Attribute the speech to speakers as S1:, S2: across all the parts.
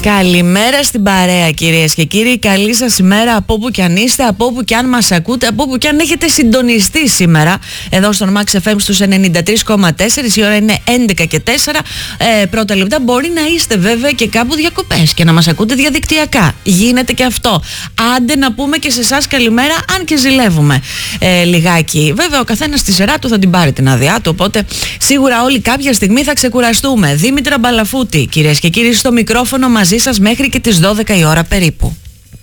S1: Καλημέρα στην παρέα, κυρίες και κύριοι. Καλή σας ημέρα από όπου κι αν είστε, από όπου κι αν μας ακούτε, από όπου κι αν έχετε συντονιστεί σήμερα. Εδώ στον Max FM στους 93,4. Η ώρα είναι 11 και 4 πρώτα λεπτά. Μπορεί να είστε βέβαια και κάπου διακοπές και να μας ακούτε διαδικτυακά. Γίνεται και αυτό. Άντε να πούμε και σε εσάς καλημέρα, αν και ζηλεύουμε λιγάκι. Βέβαια, ο καθένας στη σειρά του θα την πάρει την άδειά του. Οπότε σίγουρα όλοι κάποια στιγμή θα ξεκουραστούμε. Δήμητρα Μπαλαφούτη, κυρίες και κύριοι, στο μικρόφωνο μαζί σας μέχρι και τις 12 η ώρα περίπου.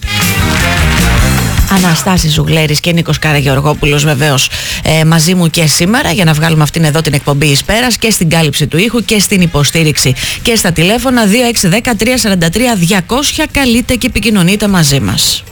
S1: Αναστάση Ζουγλέρης και Νίκος Καραγεωργόπουλος βεβαίως μαζί μου και σήμερα για να βγάλουμε αυτήν εδώ την εκπομπή εις πέρας και στην κάλυψη του ήχου και στην υποστήριξη και στα τηλέφωνα 2610-343-200. Καλείτε και επικοινωνείτε μαζί μας.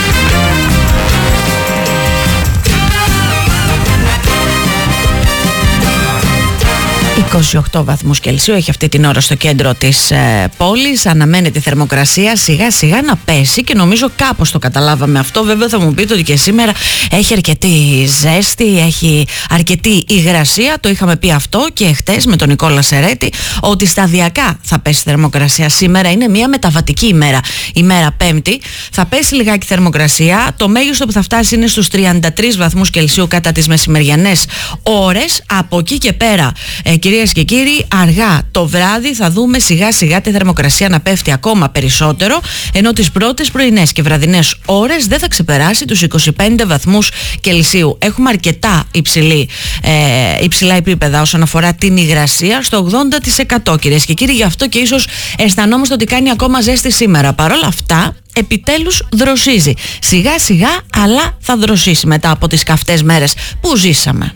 S1: 28 βαθμούς Κελσίου έχει αυτή την ώρα στο κέντρο της πόλης. Αναμένεται η θερμοκρασία σιγά σιγά να πέσει και νομίζω κάπως το καταλάβαμε αυτό. Βέβαια θα μου πείτε ότι και σήμερα έχει αρκετή ζέστη, έχει αρκετή υγρασία. Το είχαμε πει αυτό και χτες με τον Νικόλα Σερέτη, ότι σταδιακά θα πέσει η θερμοκρασία. Σήμερα είναι μια μεταβατική ημέρα, ημέρα Πέμπτη. Θα πέσει λιγάκι η θερμοκρασία. Το μέγιστο που θα φτάσει είναι στους 33 βαθμούς Κελσίου κατά τις μεσημεριανές ώρες. Από εκεί και πέρα, κυρίες και κύριοι, αργά το βράδυ θα δούμε σιγά σιγά τη θερμοκρασία να πέφτει ακόμα περισσότερο, ενώ τις πρώτες πρωινές και βραδινές ώρες δεν θα ξεπεράσει τους 25 βαθμούς Κελσίου. Έχουμε αρκετά υψηλά επίπεδα όσον αφορά την υγρασία, στο 80%, κυρίες και κύριοι. Γι' αυτό και ίσως αισθανόμαστε ότι κάνει ακόμα ζέστη σήμερα. Παρ' όλα αυτά, επιτέλους δροσίζει. Σιγά σιγά, αλλά θα δροσίσει μετά από τις καυτές μέρες που ζήσαμε.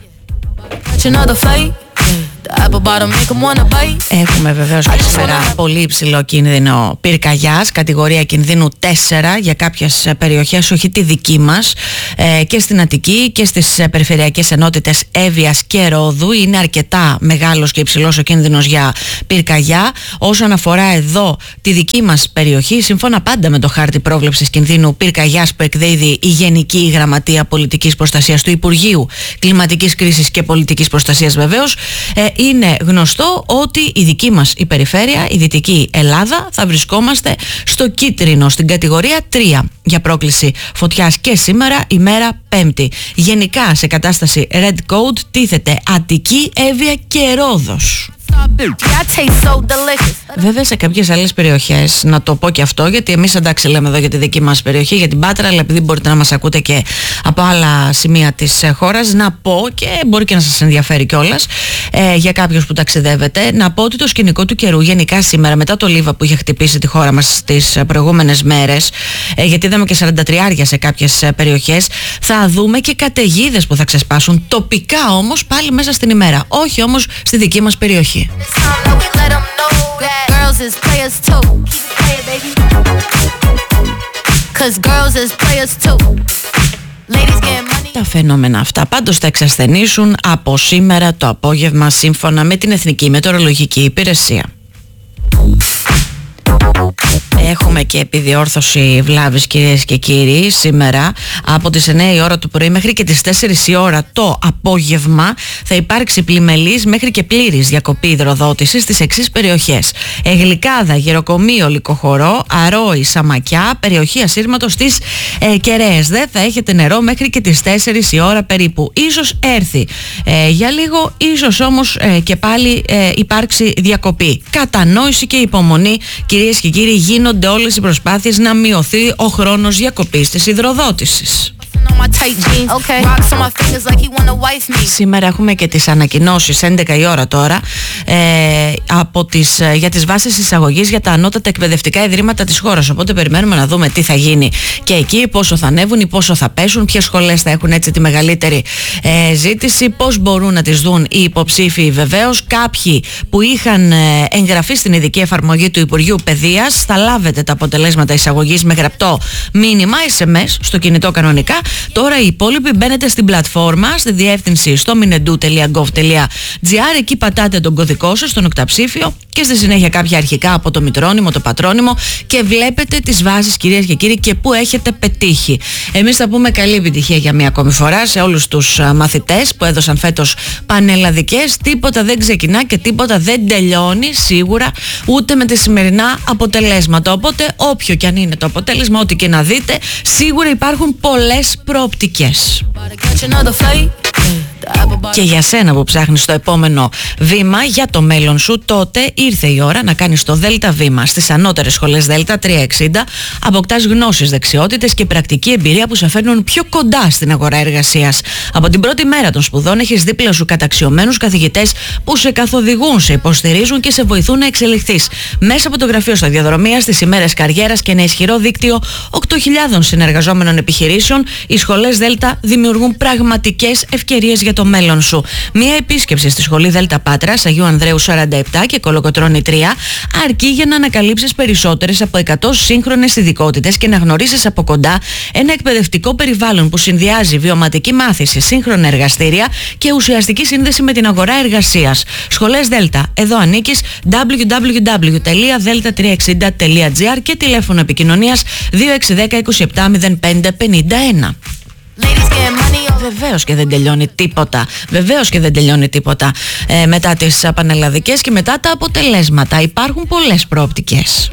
S1: Έχουμε βεβαίως και σήμερα πολύ υψηλό κίνδυνο πυρκαγιάς, κατηγορία κινδύνου 4 για κάποιες περιοχές, όχι τη δική μας, και στην Αττική και στις περιφερειακές ενότητες Εύβοιας και Ρόδου. Είναι αρκετά μεγάλος και υψηλός ο κίνδυνος για πυρκαγιά. Όσον αφορά εδώ τη δική μας περιοχή, σύμφωνα πάντα με το χάρτη πρόβλεψης κινδύνου πυρκαγιάς που εκδίδει η Γενική Γραμματεία Πολιτικής Προστασίας του Υπουργείου Κλιματικής Κρίσης και Πολιτικής Προστασίας βεβαίως, είναι γνωστό ότι η δική μας η περιφέρεια, η Δυτική Ελλάδα, θα βρισκόμαστε στο κίτρινο, στην κατηγορία 3 για πρόκληση φωτιάς και σήμερα, ημέρα Πέμπτη. Γενικά σε κατάσταση Red Code τίθεται Αττική, Εύβοια και Ρόδος. Βέβαια σε κάποιες άλλες περιοχές, να το πω και αυτό, γιατί εμείς εντάξει λέμε εδώ για τη δική μας περιοχή, για την Πάτρα, αλλά επειδή μπορείτε να μας ακούτε και από άλλα σημεία της χώρας, να πω, και μπορεί και να σας ενδιαφέρει κιόλας, για κάποιους που ταξιδεύετε, να πω ότι το σκηνικό του καιρού γενικά σήμερα, μετά το Λίβα που είχε χτυπήσει τη χώρα μας τις προηγούμενες μέρες, γιατί είδαμε και 43 σε κάποιες περιοχές, θα δούμε και καταιγίδες που θα ξεσπάσουν τοπικά όμως πάλι μέσα στην ημέρα, όχι όμως στη δική μας περιοχή. Τα φαινόμενα αυτά πάντως θα εξασθενήσουν από σήμερα το απόγευμα, σύμφωνα με την Εθνική Μετεωρολογική Υπηρεσία. Έχουμε και επιδιόρθωση βλάβης, κυρίες και κύριοι. Σήμερα από τις 9 η ώρα το πρωί μέχρι και τις 4 η ώρα το απόγευμα θα υπάρξει πλημελής μέχρι και πλήρης διακοπή υδροδότησης στις εξής περιοχές: Εγλικάδα, Γεροκομείο, Λυκοχωρό, Αρόη, Σαμακιά, περιοχή ασύρματος στις Κεραίες. Δεν θα έχετε νερό μέχρι και τις 4 η ώρα περίπου. Ίσως έρθει για λίγο, ίσως όμως και πάλι υπάρξει διακοπή. Κατανόηση και υπομονή, κυρίες και κύριοι, γίνονται όλες οι προσπάθειες να μειωθεί ο χρόνος διακοπής της υδροδότησης. Σήμερα έχουμε και τις ανακοινώσεις 11 η ώρα τώρα για τις βάσεις εισαγωγής για τα ανώτατα εκπαιδευτικά ιδρύματα της χώρας, οπότε περιμένουμε να δούμε τι θα γίνει και εκεί, πόσο θα ανέβουν ή πόσο θα πέσουν, ποιες σχολές θα έχουν έτσι τη μεγαλύτερη ζήτηση, πώς μπορούν να τις δουν οι υποψήφοι. Βεβαίως κάποιοι που είχαν εγγραφεί στην ειδική εφαρμογή του Υπουργείου Παιδείας θα λάβετε τα αποτελέσματα εισαγωγής με γραπτό μήνυμα SMS στο κινητό κανονικά. Το Τώρα οι υπόλοιποι μπαίνετε στην πλατφόρμα, στη διεύθυνση στο minedu.gov.gr. Εκεί πατάτε τον κωδικό σας, τον οκταψήφιο, και στη συνέχεια κάποια αρχικά από το μητρόνυμο, το πατρόνυμο, και βλέπετε τις βάσεις, κυρίες και κύριοι, και πού έχετε πετύχει. Εμείς θα πούμε καλή επιτυχία για μία ακόμη φορά σε όλους τους μαθητές που έδωσαν φέτος πανελλαδικές. Τίποτα δεν ξεκινά και τίποτα δεν τελειώνει σίγουρα ούτε με τα σημερινά αποτελέσματα. Οπότε όποιο και αν είναι το αποτέλεσμα, ό,τι και να δείτε, σίγουρα υπάρχουν πολλές προοπτικές. Και για σένα που ψάχνεις το επόμενο βήμα για το μέλλον σου, τότε ήρθε η ώρα να κάνεις το ΔΕΛΤΑ βήμα στις ανώτερες σχολές ΔΕΛΤΑ 360. Αποκτάς γνώσεις, δεξιότητες και πρακτική εμπειρία που σε φέρνουν πιο κοντά στην αγορά εργασίας. Από την πρώτη μέρα των σπουδών έχεις δίπλα σου καταξιωμένους καθηγητές που σε καθοδηγούν, σε υποστηρίζουν και σε βοηθούν να εξελιχθείς. Μέσα από το γραφείο σταδιοδρομίας, στις ημέρες καριέρας και ένα ισχυρό δίκτυο 8.000 συνεργαζόμενων επιχειρήσεων, οι σχολές ΔΕΛΤΑ δημιουργούν πραγματικές ευκαιρίες για το μέλλον σου. Μία επίσκεψη στη σχολή ΔΕΛΤΑ Πάτρας, Αγίου Ανδρέου 47 και Κολοκοτρώνη 3, αρκεί για να ανακαλύψεις περισσότερες από 100 σύγχρονες ειδικότητες και να γνωρίσεις από κοντά ένα εκπαιδευτικό περιβάλλον που συνδυάζει βιωματική μάθηση, σύγχρονα εργαστήρια και ουσιαστική σύνδεση με την αγορά εργασίας. Σχολές ΔΕΛΤΑ. Εδώ ανήκεις. www.delta360.gr και τηλέφωνο επικοινωνίας 2610 27 05 51. Βεβαίως και δεν τελειώνει τίποτα. Βεβαίως και δεν τελειώνει τίποτα μετά τις πανελλαδικές και μετά τα αποτελέσματα. Υπάρχουν πολλές προοπτικές.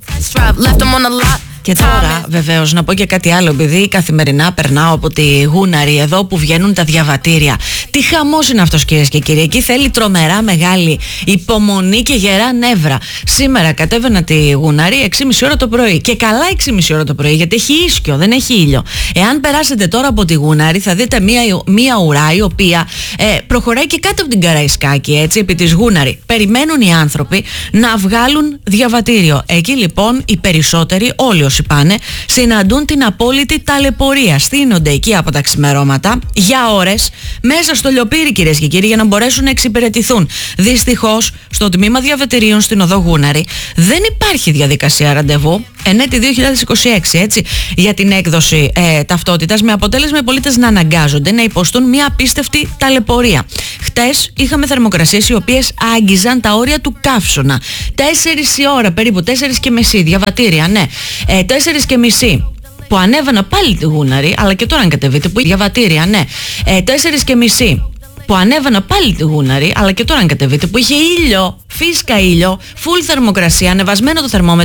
S1: Και τώρα βεβαίως να πω και κάτι άλλο, επειδή καθημερινά περνάω από τη Γούναρη εδώ που βγαίνουν τα διαβατήρια. Τι χαμός είναι αυτός, κυρίες και κύριοι. Εκεί θέλει τρομερά μεγάλη υπομονή και γερά νεύρα. Σήμερα κατέβαινα τη Γούναρη 6,5 ώρα το πρωί. Και καλά 6,5 ώρα το πρωί, γιατί έχει ίσκιο, δεν έχει ήλιο. Εάν περάσετε τώρα από τη Γούναρη θα δείτε μία ουρά η οποία προχωράει και κάτω από την Καραϊσκάκη, έτσι, επί της Γούναρη. Περιμένουν οι άνθρωποι να βγάλουν διαβατήριο. Εκεί λοιπόν οι περισσότεροι, όλοι όσοι πάνε, συναντούν την απόλυτη ταλαιπωρία. Στείνονται εκεί από τα ξημερώματα για ώρες μέσα στο λιοπύρι, κυρίες και κύριοι, για να μπορέσουν να εξυπηρετηθούν. Δυστυχώς, στο τμήμα διαβατηρίων στην οδό Γούναρη δεν υπάρχει διαδικασία ραντεβού ενέτη 2026, έτσι, για την έκδοση ταυτότητας, με αποτέλεσμα οι πολίτες να αναγκάζονται να υποστούν μια απίστευτη ταλαιπωρία. Χτες είχαμε θερμοκρασίες οι οποίες άγγιζαν τα όρια του καύσωνα. 4 η ώρα περίπου, 4:30 διαβατήρια, ναι. 4:30 που ανέβαινα πάλι τη Γούναρη, αλλά και τώρα αν κατεβείτε που διαβατήρια, ναι. 4:30 που ανέβαινα πάλι τη Γούναρη, αλλά και τώρα αν κατεβείτε που είχε ήλιο, φίσκα ήλιο, full θερμοκρασία, ανεβασμένο το θερμόμετρο.